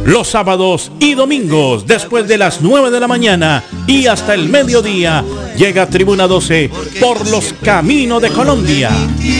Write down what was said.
Los sábados y domingos, después de las 9 de la mañana y hasta el mediodía, llega Tribuna 12 por los caminos de Colombia.